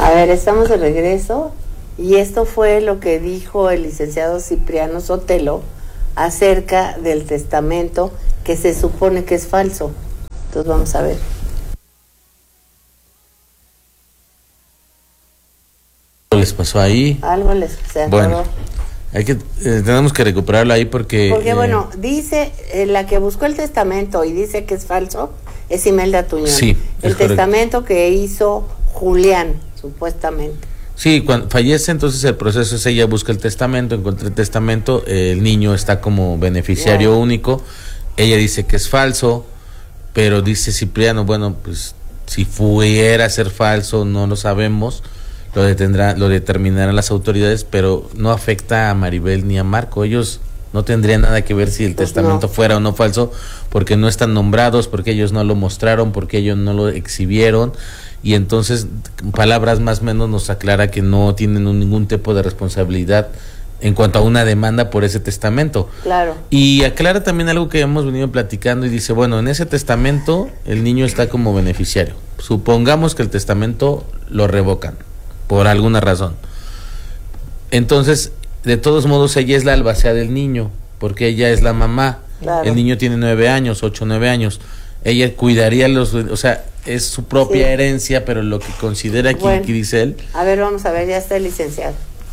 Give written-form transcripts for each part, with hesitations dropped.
A ver, estamos de regreso y esto fue lo que dijo el licenciado Cipriano Sotelo acerca del testamento que se supone que es falso. Entonces vamos a ver. ¿Les pasó ahí? Algo les se bueno, tenemos que recuperarlo ahí porque bueno, dice la que buscó el testamento y dice que es falso es Imelda Tuñón. Sí, el testamento que hizo Julián, supuestamente. Sí, cuando fallece, entonces el proceso es ella busca el testamento, encuentra el testamento, el niño está como beneficiario único, ella dice que es falso, pero dice Cipriano, bueno, pues si pudiera a ser falso, no lo sabemos, lo determinarán las autoridades, pero no afecta a Maribel ni a Marco. Ellos no tendrían nada que ver si el testamento fuera o no falso, porque no están nombrados, porque ellos no lo mostraron, porque ellos no lo exhibieron, y entonces palabras más o menos nos aclara que no tienen ningún tipo de responsabilidad en cuanto a una demanda por ese testamento. Claro. Y aclara también algo que hemos venido platicando y dice, bueno, en ese testamento el niño está como beneficiario. Supongamos que el testamento lo revocan por alguna razón. Entonces, de todos modos, ella es la albacea del niño, porque ella es la mamá. Claro. El niño tiene 9 años, 8, 9 años. Ella cuidaría o sea, es su propia herencia, pero lo que considera aquí, que dice él. A ver, vamos a ver, ya está el licenciado.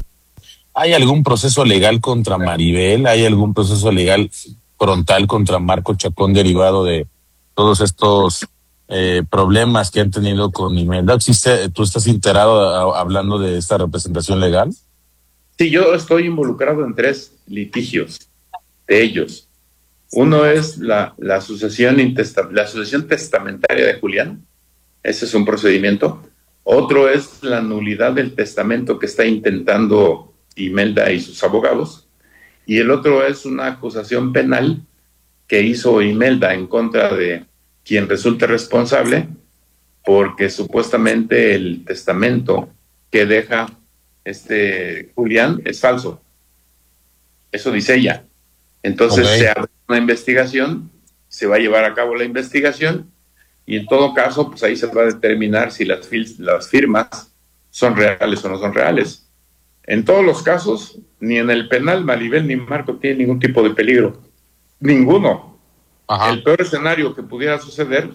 ¿Hay algún proceso legal contra Maribel? ¿Hay algún proceso legal frontal contra Marco Chacón derivado de todos estos problemas que han tenido con Imelda? ¿Tú estás enterado hablando de esta representación legal? Sí, yo estoy involucrado en 3 litigios de ellos. Uno es la sucesión testamentaria de Julián. Ese es un procedimiento. Otro es la nulidad del testamento que está intentando Imelda y sus abogados. Y el otro es una acusación penal que hizo Imelda en contra de quien resulte responsable, porque supuestamente el testamento que deja Julián es falso. Eso dice ella. Entonces se abre una investigación, se va a llevar a cabo la investigación y en todo caso, pues ahí se va a determinar si las firmas son reales o no son reales. En todos los casos, ni en el penal Maribel ni Marco tienen ningún tipo de peligro. Ninguno. Ajá. El peor escenario que pudiera suceder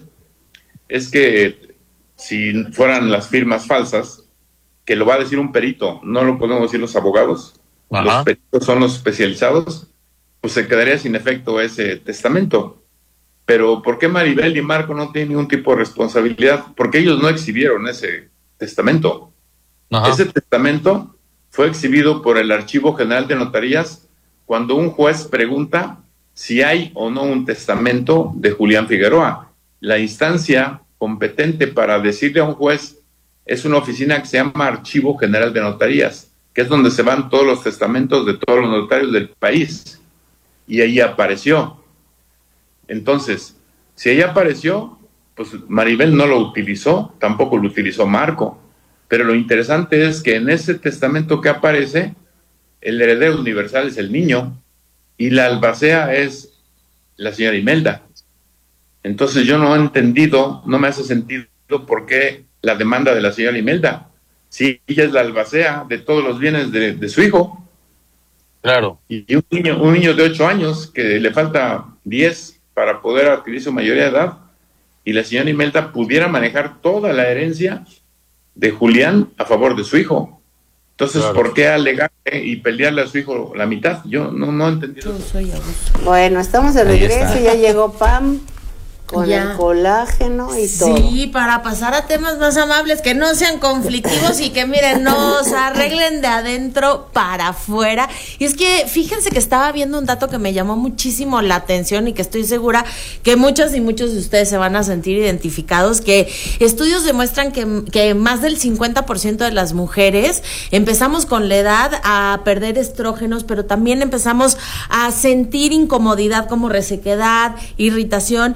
es que si fueran las firmas falsas, que lo va a decir un perito, no lo podemos decir los abogados, ajá, los peritos son los especializados, pues se quedaría sin efecto ese testamento. Pero ¿por qué Maribel y Marco no tienen ningún tipo de responsabilidad? Porque ellos no exhibieron ese testamento. Ajá. Ese testamento fue exhibido por el Archivo General de Notarías cuando un juez pregunta si hay o no un testamento de Julián Figueroa. La instancia competente para decirle a un juez es una oficina que se llama Archivo General de Notarías, que es donde se van todos los testamentos de todos los notarios del país. Y ahí apareció. Entonces, si ella apareció, pues Maribel no lo utilizó, tampoco lo utilizó Marco. Pero lo interesante es que en ese testamento que aparece, el heredero universal es el niño y la albacea es la señora Imelda. Entonces yo no he entendido, no me hace sentido por qué la demanda de la señora Imelda, si ella es la albacea de todos los bienes de su hijo. Claro. Y un niño de 8 años que le falta 10 para poder adquirir su mayoría de edad, y la señora Imelda pudiera manejar toda la herencia de Julián a favor de su hijo. Entonces, claro, ¿por qué alegarle y pelearle a su hijo la mitad? Yo no he entendido. Bueno, estamos de regreso, ya llegó Pam con el colágeno y todo. Sí, para pasar a temas más amables, que no sean conflictivos y que miren, nos arreglen de adentro para afuera. Y es que fíjense que estaba viendo un dato que me llamó muchísimo la atención y que estoy segura que muchas y muchos de ustedes se van a sentir identificados, que estudios demuestran que más del 50% de las mujeres empezamos con la edad a perder estrógenos, pero también empezamos a sentir incomodidad como resequedad, irritación y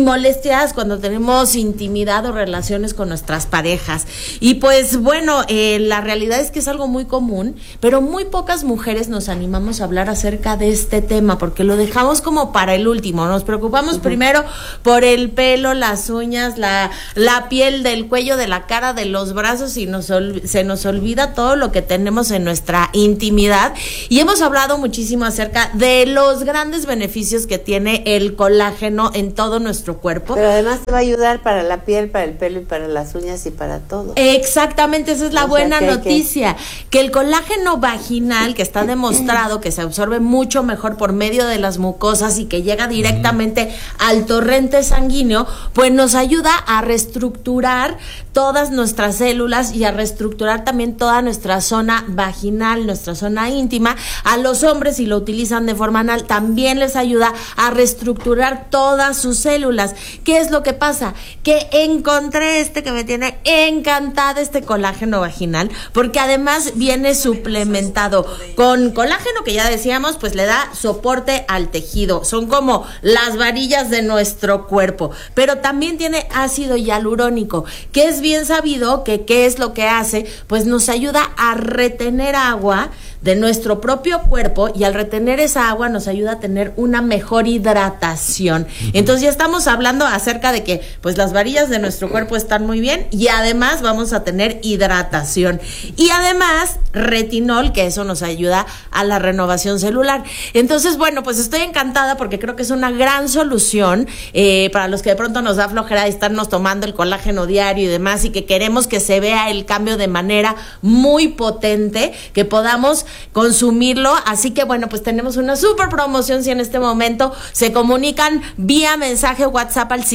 molestias cuando tenemos intimidad o relaciones con nuestras parejas. Y pues bueno, la realidad es que es algo muy común, pero muy pocas mujeres nos animamos a hablar acerca de este tema porque lo dejamos como para el último. Nos preocupamos primero por el pelo, las uñas, la piel del cuello, de la cara, de los brazos, y se nos olvida todo lo que tenemos en nuestra intimidad. Y hemos hablado muchísimo acerca de los grandes beneficios que tiene el colágeno en todo nuestro cuerpo. Pero además te va a ayudar para la piel, para el pelo y para las uñas y para todo. Exactamente, esa es la buena noticia, que el colágeno vaginal, que está demostrado que se absorbe mucho mejor por medio de las mucosas y que llega directamente al torrente sanguíneo, pues nos ayuda a reestructurar todas nuestras células y a reestructurar también toda nuestra zona vaginal, nuestra zona íntima. A los hombres, si lo utilizan de forma anal, también les ayuda a reestructurar todas sus células. ¿Qué es lo que pasa? Que encontré que me tiene encantada, este colágeno vaginal, porque además viene suplementado con colágeno, que ya decíamos, pues le da soporte al tejido. Son como las varillas de nuestro cuerpo, pero también tiene ácido hialurónico, que es bien sabido que qué es lo que hace, pues nos ayuda a retener agua de nuestro propio cuerpo, y al retener esa agua nos ayuda a tener una mejor hidratación. Entonces ya estamos hablando acerca de que pues las varillas de nuestro cuerpo están muy bien, y además vamos a tener hidratación, y además retinol, que eso nos ayuda a la renovación celular. Entonces, bueno, pues estoy encantada porque creo que es una gran solución para los que de pronto nos da flojera de estarnos tomando el colágeno diario y demás, y que queremos que se vea el cambio de manera muy potente, que podamos consumirlo. Así que bueno, pues tenemos una súper promoción si en este momento se comunican vía mensaje WhatsApp al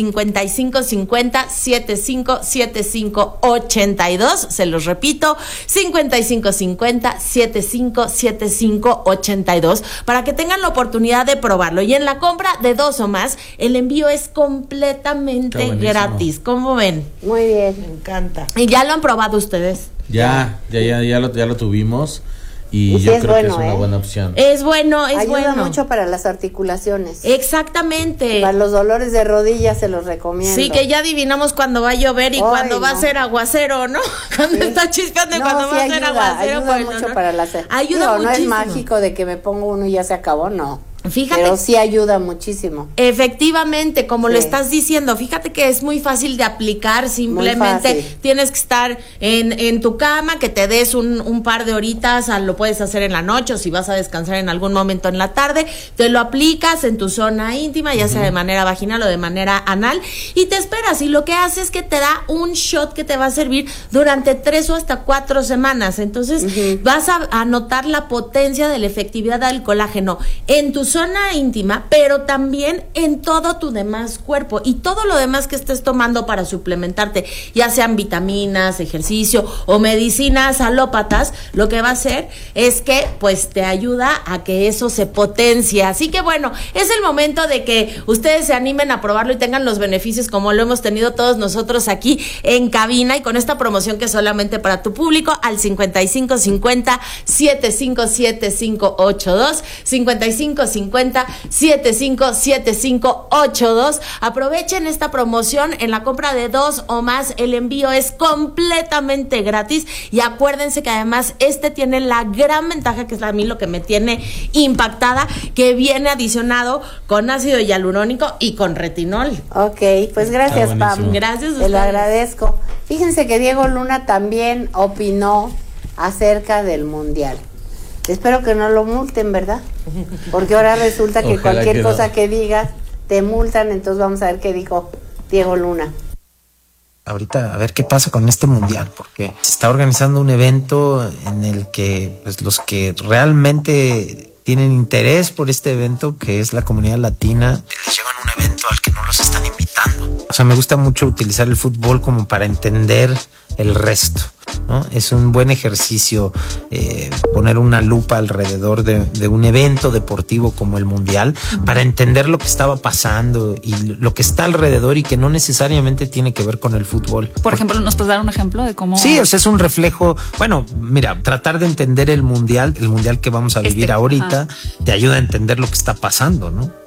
5550-757582. Se los repito, 5550-757582, para que tengan la oportunidad de probarlo. Y en la compra de 2 o más, el envío es completamente gratis. ¿Cómo ven? Muy bien. Me encanta. ¿Y ya lo han probado ustedes? Ya lo tuvimos. Y yo creo que es una buena opción. Es bueno, Ayuda mucho para las articulaciones. Exactamente. Para los dolores de rodillas se los recomiendo. Sí, que ya adivinamos cuando va a llover y cuando va a ser aguacero, ¿no? Cuando está chispeando y cuando va a ser aguacero. Ayuda mucho para la ayuda muchísimo. No es mágico de que me pongo uno y ya se acabó, no. Fíjate, pero sí ayuda muchísimo. Efectivamente, como lo estás diciendo, fíjate que es muy fácil de aplicar. Simplemente tienes que estar en tu cama, que te des un par de horitas, lo puedes hacer en la noche, o si vas a descansar en algún momento en la tarde, te lo aplicas en tu zona íntima, ya sea de manera vaginal o de manera anal, y te esperas, y lo que hace es que te da un shot que te va a servir durante 3 o hasta 4 semanas. Entonces vas a notar la potencia de la efectividad del colágeno en tu zona íntima, pero también en todo tu demás cuerpo, y todo lo demás que estés tomando para suplementarte, ya sean vitaminas, ejercicio o medicinas alópatas, lo que va a hacer es que pues te ayuda a que eso se potencie. Así que bueno, es el momento de que ustedes se animen a probarlo y tengan los beneficios como lo hemos tenido todos nosotros aquí en cabina, y con esta promoción que es solamente para tu público, al 5550-757582, 5550-757582. Aprovechen esta promoción. En la compra de 2 o más, el envío es completamente gratis, y acuérdense que además tiene la gran ventaja, que es a mí lo que me tiene impactada, que viene adicionado con ácido hialurónico y con retinol. Ok, pues gracias, Pam. Gracias a ustedes. Te lo agradezco. Fíjense que Diego Luna también opinó acerca del Mundial. Espero que no lo multen, ¿verdad? Porque ahora resulta que cualquier cosa que digas te multan. Entonces vamos a ver qué dijo Diego Luna. Ahorita a ver qué pasa con este mundial, porque se está organizando un evento en el que pues, los que realmente tienen interés por este evento, que es la comunidad latina, les llevan un evento al que no los están invitando. O sea, me gusta mucho utilizar el fútbol como para entender el resto, ¿no? Es un buen ejercicio poner una lupa alrededor de un evento deportivo como el Mundial, para entender lo que estaba pasando y lo que está alrededor, y que no necesariamente tiene que ver con el fútbol. Por ejemplo, ¿nos puedes dar un ejemplo de cómo? Sí, o sea, es un reflejo. Bueno, mira, tratar de entender el mundial que vamos a vivir ahorita, te ayuda a entender lo que está pasando, ¿no?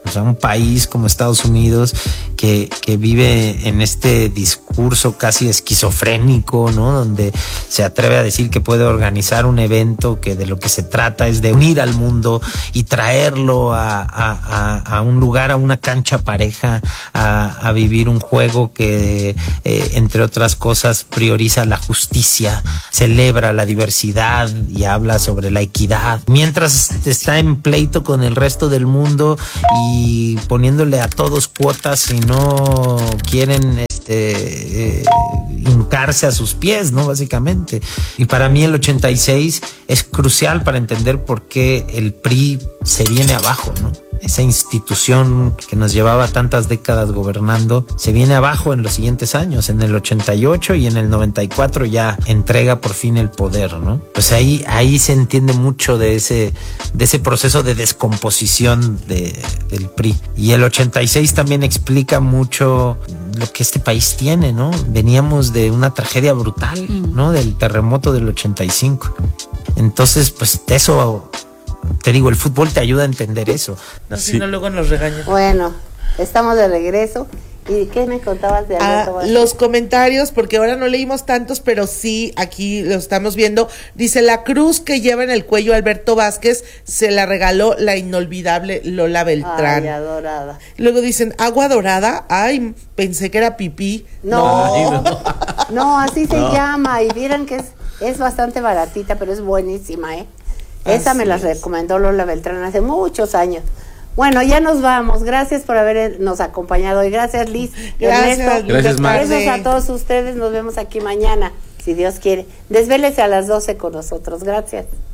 O sea, un país como Estados Unidos que vive en este discurso casi esquizofrénico, ¿no? Donde se atreve a decir que puede organizar un evento que de lo que se trata es de unir al mundo y traerlo a un lugar, a una cancha pareja, a vivir un juego que, entre otras cosas, prioriza la justicia, celebra la diversidad y habla sobre la equidad, mientras está en pleito con el resto del mundo y poniéndole a todos cuotas si no quieren hincarse a sus pies, ¿no? Básicamente. Y para mí el 86 es crucial para entender por qué el PRI se viene abajo, ¿no? Esa institución que nos llevaba tantas décadas gobernando se viene abajo en los siguientes años. En el 88 y en el 94 ya entrega por fin el poder, ¿no? Pues ahí se entiende mucho de ese proceso de descomposición del PRI. Y el 86 también explica mucho lo que este país tiene, ¿no? Veníamos de una tragedia brutal, ¿no? Del terremoto del 85. Entonces, pues eso... Te digo, el fútbol te ayuda a entender eso. No, si no, luego nos regañan. Bueno, estamos de regreso. ¿Y qué me contabas de Alberto Vázquez? Los comentarios, porque ahora no leímos tantos, pero sí, aquí lo estamos viendo. Dice, la cruz que lleva en el cuello Alberto Vázquez se la regaló la inolvidable Lola Beltrán. Ay, adorada. Luego dicen, agua dorada. Ay, pensé que era pipí. No, así se llama. Y vieran que es bastante baratita, pero es buenísima, ¿eh? Esa me la recomendó Lola Beltrán hace muchos años. Bueno, ya nos vamos. Gracias por habernos acompañado. Y gracias, Liz. Gracias, Ernesto. Gracias, Max. Besos a todos ustedes. Nos vemos aquí mañana, si Dios quiere. Desvélese a las 12 con nosotros. Gracias.